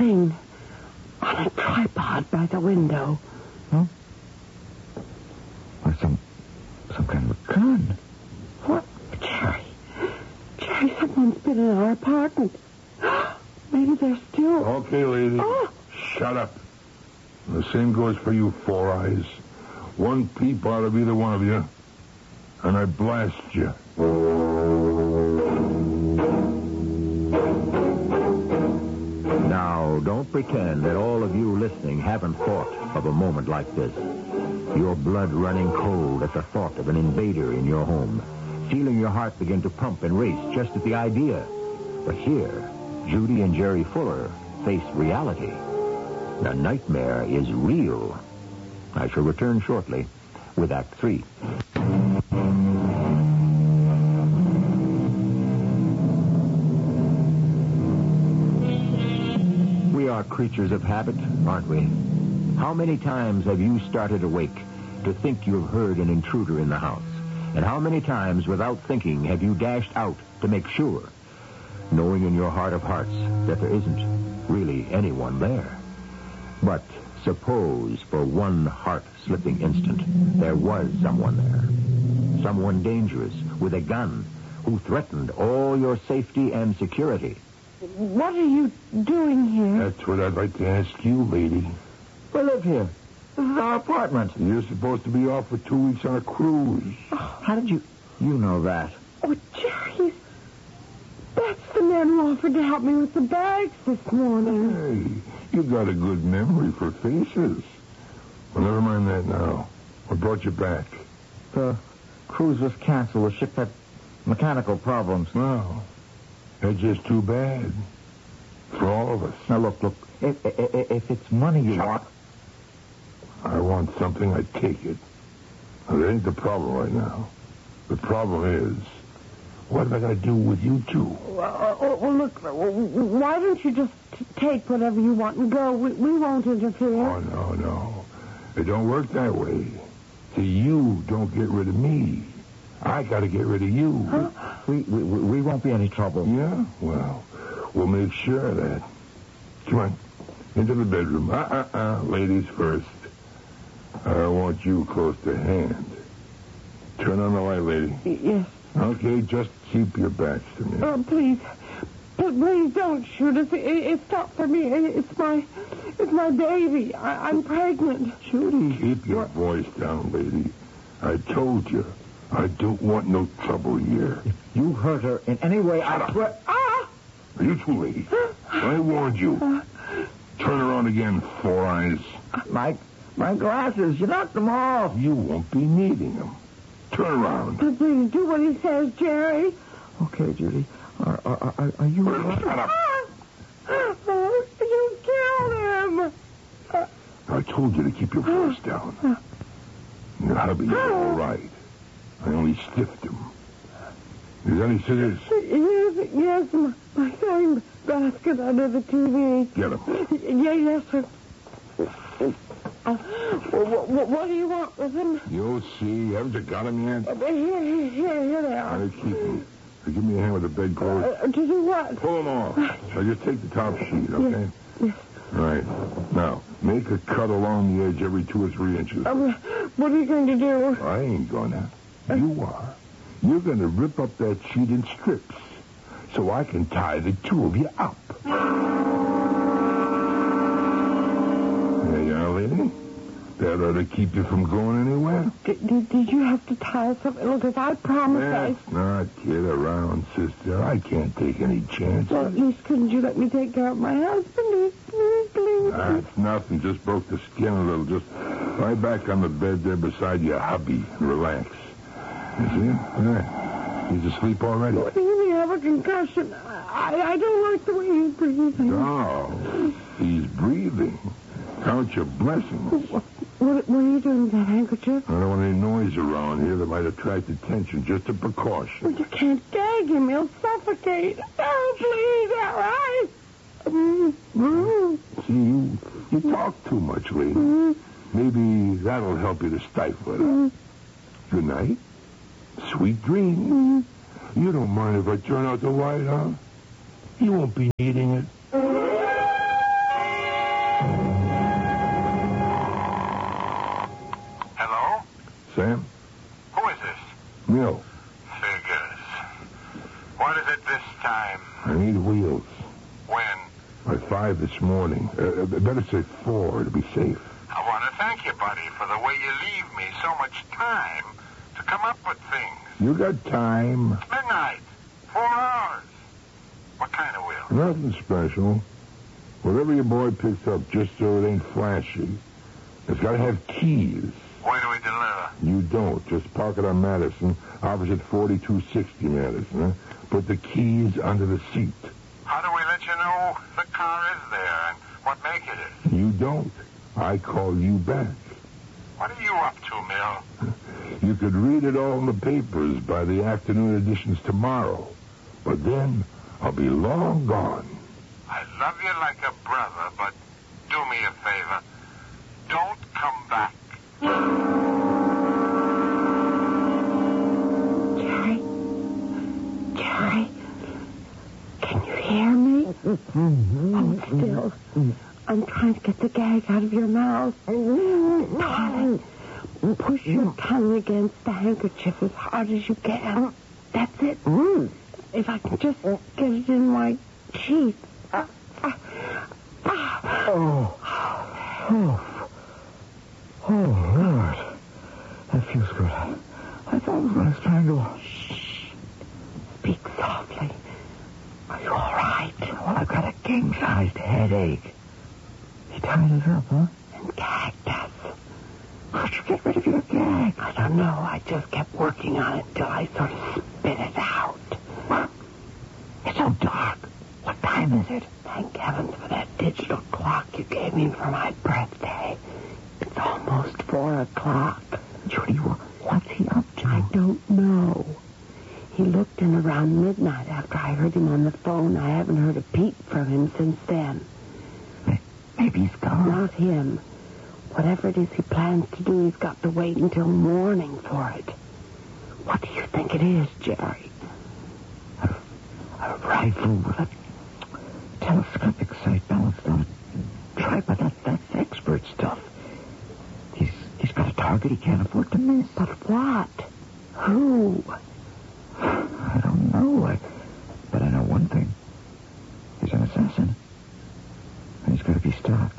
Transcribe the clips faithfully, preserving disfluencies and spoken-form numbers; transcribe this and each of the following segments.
thing on a tripod by the window. Huh? Or some, some kind of a gun. What? Jerry. Jerry, someone's been in our apartment. Maybe they're still... Okay, lady. Oh. Shut up. The same goes for you, Four Eyes. One peep out of either one of you, and I blast you. Now, don't pretend that all of you listening haven't thought of a moment like this. Your blood running cold at the thought of an invader in your home. Feeling your heart begin to pump and race just at the idea. But here, Judy and Jerry Fuller face reality. The nightmare is real. I shall return shortly with Act Three. We are creatures of habit, aren't we? How many times have you started awake to think you have heard an intruder in the house? And how many times, without thinking, have you dashed out to make sure, knowing in your heart of hearts that there isn't really anyone there? But suppose for one heart-slipping instant there was someone there. Someone dangerous with a gun who threatened all your safety and security. What are you doing here? That's what I'd like to ask you, lady. We live here. This is our apartment. You're supposed to be off for two weeks on a cruise. How did you... You know that. Oh, Jerry, that's the man who offered to help me with the bags this morning. Hey, you got a good memory for faces. Well, never mind that now. What brought you back? The cruise was canceled. The ship had mechanical problems. Well, that's just too bad. For all of us. Now, look, look. If, if, if it's money you Shut want... up. I want something, I take it. Now, that ain't the problem right now. The problem is, what am I going to do with you two? Well, uh, well, look, why don't you just t- take whatever you want and go? We, we won't interfere. Oh, no, no. It don't work that way. See, you don't get rid of me. I got to get rid of you. Huh? We, we, we won't be any trouble. Yeah? Well, we'll make sure of that. Come on. Into the bedroom. Uh-uh-uh. Ladies first. I want you close to hand. Turn on the light, lady. Yes. Okay, just keep your backs to me. Oh, please. But please don't shoot us. It, it's not for me. It, it's my... It's my baby. I, I'm pregnant. Judy. Keep your voice down, lady. I told you. I don't want no trouble here. If you hurt her in any way, I swear... Ah! You two, lady. I warned you. Turn around again, Four Eyes. My, my glasses, you knocked them off. You won't be needing them. Turn around. But please do what he says, Jerry. Okay, Judy. Are, are, are, are you... Shut up. Ah! Oh, you killed him. Uh, I told you to keep your voice down. Your hubby is all right. I only stiffed him. Is there any scissors? Yes, yes, my, my sewing basket under the T V. Get him. Yeah, yes, sir. Uh, what, what, what do you want with him? You'll see. Haven't you got him yet? Uh, here, here, here, here they are. I keep him. Now give me a hand with the bedclothes. Uh, to do what? Pull them off. Now just take the top sheet, okay? Yes. Right. Now, make a cut along the edge every two or three inches. Um, what are you going to do? I ain't gonna. You are. You're gonna rip up that sheet in strips so I can tie the two of you up. There you are, lady. That ought to keep you from going anywhere. Did, did, did you have to tie something? Look, if I promised Let's not kid around, sister. I can't take any chances. I... Well, at least couldn't you let me take care of my husband? Please, please. That's nothing. Just broke the skin a little. Just lie back on the bed there beside your hubby and relax. You see him? There. He's asleep already. What do you mean, have a concussion? I, I don't like the way he's breathing. Oh, he's breathing. Count your blessings. What, what, what are you doing with that handkerchief? I don't want any noise around here that might attract attention. Just a precaution. Well, you can't gag him. He'll suffocate. Oh, please, all right. Mm-hmm. See, you, you talk too much, lady. Mm-hmm. Maybe that'll help you to stifle it. Mm-hmm. Good night. Sweet dreams. Mm-hmm. You don't mind if I turn out the light, huh? You won't be needing it. need wheels. When? By five this morning. Uh, better say four to be safe. I want to thank you, buddy, for the way you leave me so much time to come up with things. You got time. Midnight. Four hours. What kind of wheel? Nothing special. Whatever your boy picks up, just so it ain't flashy. It's got to have keys. Where do we deliver? You don't. Just park it on Madison, opposite forty-two sixty Madison. Huh? Put the keys under the seat. How do we let you know the car is there and what make it is? You don't. I call you back. What are you up to, Mill? You could read it all in the papers by the afternoon editions tomorrow. But then I'll be long gone. I love you like a brother, but do me a favor. Don't come back. Jerry? Jerry? Can you hear me? Hold still. I'm trying to get the gag out of your mouth. Darling, push your tongue against the handkerchief as hard as you can. That's it. If I can just get it in my teeth. Uh, uh, uh. Oh. Oh. Oh, Lord. That feels good. I thought I was going to strangle. Shh. Speak softly. Are you all right? Well, I've got a king-sized headache. He tied us up, huh? And gagged us. How'd you get rid of your gag? I don't know. I just kept working on it till I sort of spit it out. Well, it's so dark. What time is it? Thank heavens for that digital clock you gave me for my birthday. It's almost four o'clock. Judy, what's he up to? I don't know. He looked in around midnight after I heard him on the phone. I haven't heard a peep from him since then. Maybe he's gone. Not him. Whatever it is he plans to do, he's got to wait until morning for it. What do you think it is, Jerry? A, a rifle with a telescopic sight balanced on a tripod. That, that's expert stuff. He's he's got a target he can't afford to miss. But what? Who? I don't know. I, but I know one thing. He's an assassin. And he's got to be stopped.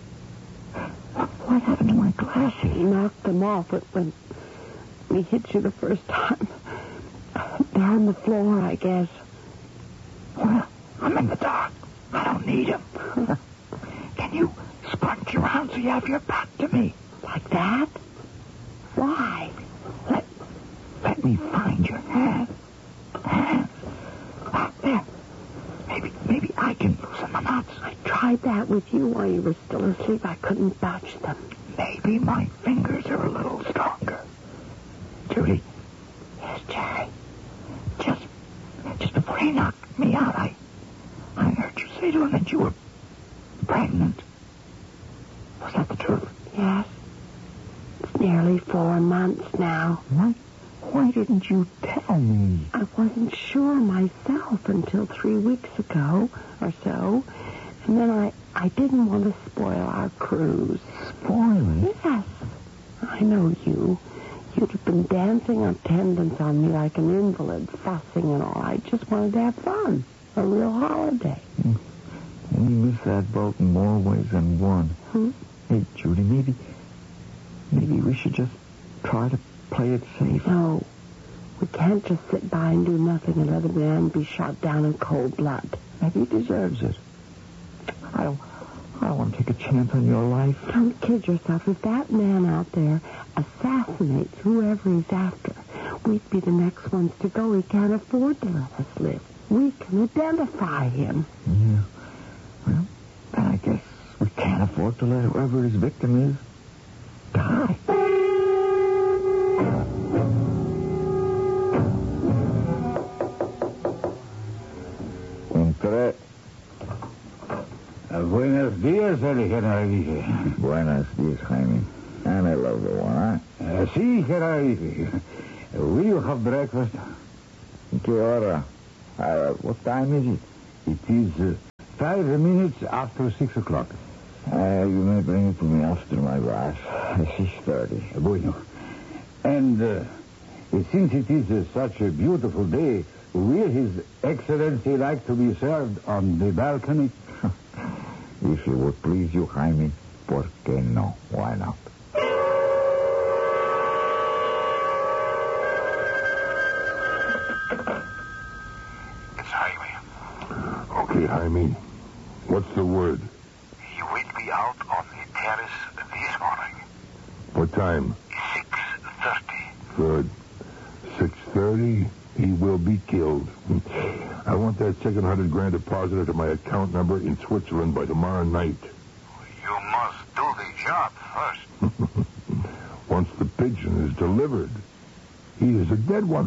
What happened to my glasses? He knocked them off when we hit you the first time. They're on the floor, I guess. Well, I'm in the dark. I don't need them. Can you scrunch around so you have your back to me? Like that? Why? Let, let me find your hand. Hand. Ah, there. Maybe, maybe I can loosen the knots. I tried that with you while you were still asleep. I couldn't budge them. Maybe my fingers are a little stronger. Judy. Yes, Jerry. Just, just before he knocked me out, I, I heard you say to him that you were pregnant. Was that the truth? Yes. It's nearly four months now. What? Why didn't you tell me? I wasn't sure myself until three weeks ago or so. And then I, I didn't want to spoil our cruise. Spoil it? Yes. I know you. You'd have been dancing attendance on me like an invalid, fussing and all. I just wanted to have fun. A real holiday. Mm. We missed that boat in more ways than one. Hmm? Hey, Judy, maybe... Maybe we should just try to play it safe. No. We can't just sit by and do nothing and let a man be shot down in cold blood. Maybe he deserves it. I don't... I don't want to take a chance on your life. Don't kid yourself. If that man out there assassinates whoever he's after, we'd be the next ones to go. He can't afford to let us live. We can identify him. Yeah. Well, then I guess we can't afford to let whoever his victim is die. Entre... Uh, buenos días, Generalife. Buenos dias, Jaime. And I love the one, huh? Uh, sí, Generalife. Uh, will you have breakfast? Que hora? Uh, what time is it? It is uh, five minutes after six o'clock. Uh, you may bring it to me after my bath. six thirty. Uh, bueno. And uh, since it is uh, such a beautiful day, will His Excellency like to be served on the balcony? If it would please you, Jaime, ¿por qué no? Why not? It's Jaime. Okay, Jaime. What's the word? He will be out on the terrace this morning. What time? six thirty. Good. six thirty, he will be killed. I want that second hundred grand deposited to my account number in Switzerland by tomorrow night. You must do the job first. Once the pigeon is delivered, he is a dead one.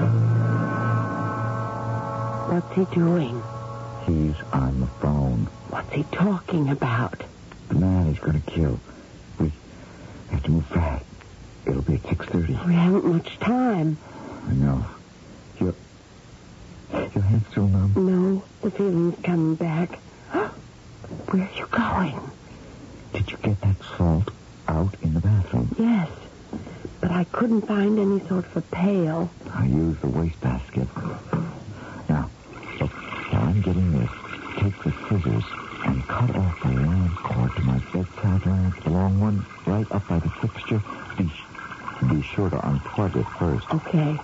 What's he doing? He's on the phone. What's he talking about? The man he's going to kill. We have to move fast. It'll be at six thirty. We haven't much time. I know. Your, your head's still numb? No, the feeling's coming back. Where are you going? Did you get that salt out in the bathroom? Yes, but I couldn't find any sort of a pail. I used the wastebasket. Now, look, while I'm getting this, take the scissors and cut off the lamp cord to my bedside lamp, the long one, right up by the fixture. Be, be sure to unplug it first. Okay.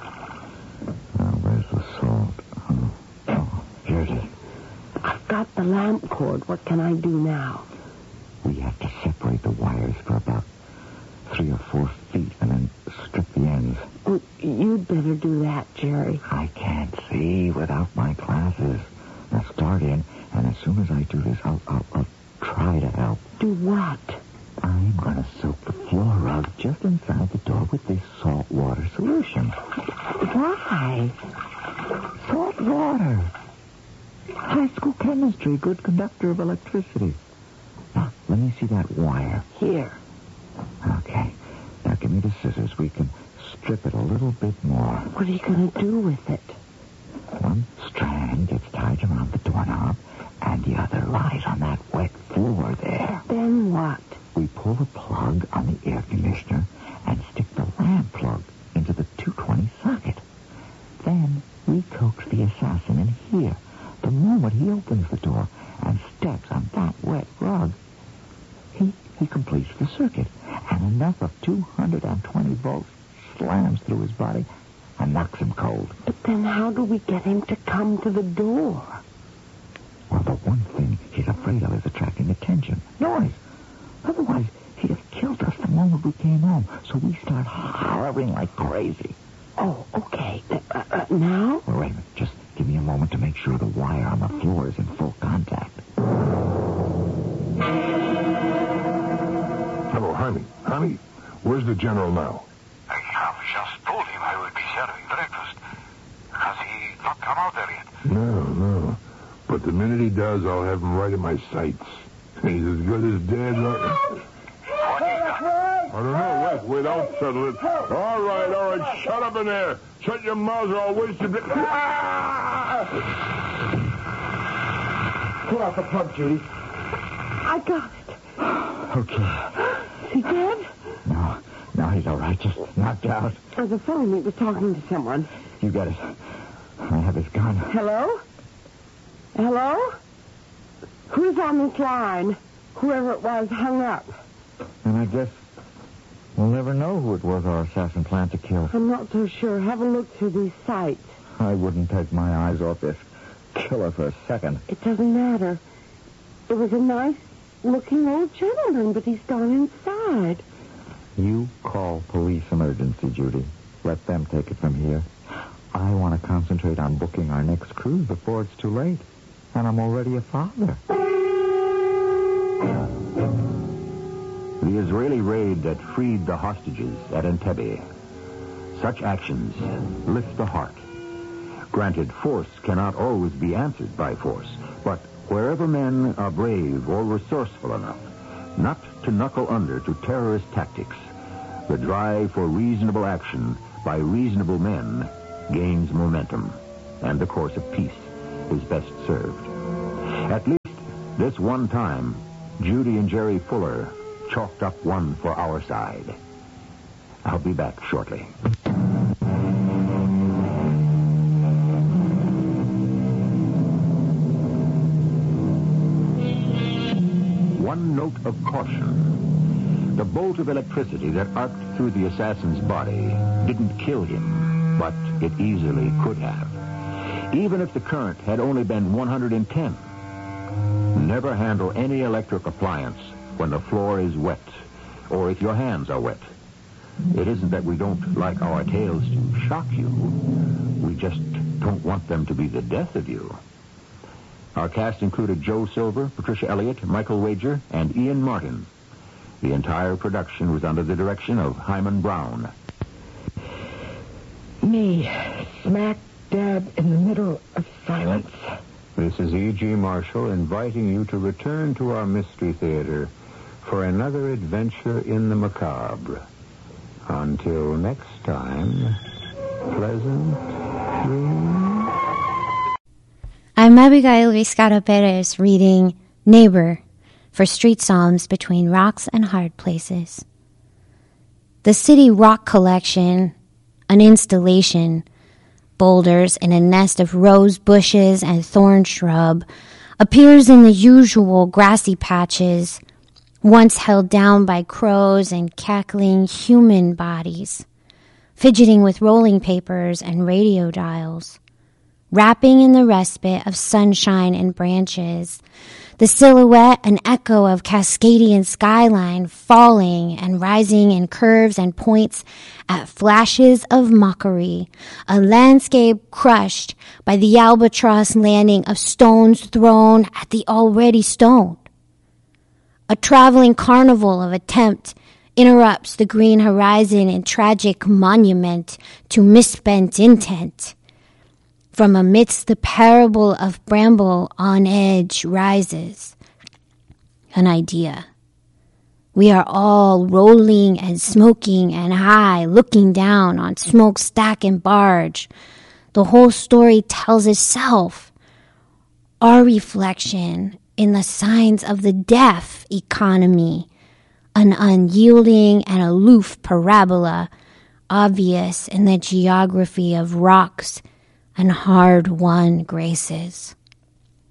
Now, where's the salt? Oh, oh, here it is. I've got the lamp cord. What can I do now? We have to separate the wires for about three or four feet and then strip the ends. Oh, you'd better do that, Jerry. I can't see without my glasses. Now start in, and as soon as I do this, I'll, I'll, I'll try to help. Do what? I'm going to soak the floor rug just inside the door with this salt water solution. Why? Salt water. High school chemistry, good conductor of electricity. Now, let me see that wire. Here. Okay. Now, give me the scissors. We can strip it a little bit more. What are you going to do with it? One strand gets tied around the doorknob, and the other lies on that wet floor there. Then what? We pull the plug on the air conditioner and stick the lamp plug into the two twenty socket. Then we coax the assassin in here. The moment he opens the door and steps on that wet rug, he, he completes the circuit, and enough of two hundred twenty volts slams through his body and knocks him cold. But then how do we get him to come to the door? Well, the one thing he's afraid of is attracting attention. Noise. Otherwise, he'd have killed us the moment we came home. So we start hollering like crazy. Oh, okay. Uh, uh, now? Well, wait a minute. Just give me a moment to make sure the wire on the floor is in full contact. Hello, Jaime. Jaime, where's the general now? I have just told him I will be serving breakfast. Has he not come out there yet? No, no. But the minute he does, I'll have him right in my sights. He's as good as dead. Right? What is that? I don't know, Wes. Wait, I'll settle it. All right, all right. Shut up in there. Shut your mouths or I'll waste your... Ah! Pull out the plug, Judy. I got it. Okay. Is he dead? No, no, he's all right. Just knocked out. On the phone, he was talking to someone. You got it. I have his gun. Hello? Hello? Who's on this line? Whoever it was hung up. And I guess we'll never know who it was our assassin planned to kill. I'm not so sure. Have a look through these sights. I wouldn't take my eyes off this killer for a second. It doesn't matter. It was a nice-looking old gentleman, but he's gone inside. You call police emergency, Judy. Let them take it from here. I want to concentrate on booking our next cruise before it's too late. And I'm already a father. The Israeli raid that freed the hostages at Entebbe. Such actions lift the heart. Granted, force cannot always be answered by force, but wherever men are brave or resourceful enough not to knuckle under to terrorist tactics, the drive for reasonable action by reasonable men gains momentum, and the course of peace is best served. At least this one time, Judy and Jerry Fuller chalked up one for our side. I'll be back shortly. one note of caution. The bolt of electricity that arced through the assassin's body didn't kill him, but it easily could have. Even if the current had only been one hundred ten. Never handle any electric appliance when the floor is wet, or if your hands are wet. It isn't that we don't like our tales to shock you. We just don't want them to be the death of you. Our cast included Joe Silver, Patricia Elliott, Michael Wager, and Ian Martin. The entire production was under the direction of Hyman Brown. Me, smack dab in the middle of silence. This is E G. Marshall inviting you to return to our Mystery Theater for another adventure in the macabre. Until next time, pleasant dreams. I'm Abigail Riscara Perez reading Neighbor for Street Psalms Between Rocks and Hard Places. The City Rock Collection, an installation, boulders in a nest of rose bushes and thorn shrub, appears in the usual grassy patches, once held down by crows and cackling human bodies, fidgeting with rolling papers and radio dials, wrapping in the respite of sunshine and branches, the silhouette an echo of Cascadian skyline falling and rising in curves and points at flashes of mockery, a landscape crushed by the albatross landing of stones thrown at the already stoned. A traveling carnival of attempt interrupts the green horizon in tragic monument to misspent intent. From amidst the parable of bramble on edge rises an idea. We are all rolling and smoking and high, looking down on smokestack and barge. The whole story tells itself. Our reflection in the signs of the deaf economy, an unyielding and aloof parabola, obvious in the geography of rocks and hard-won graces.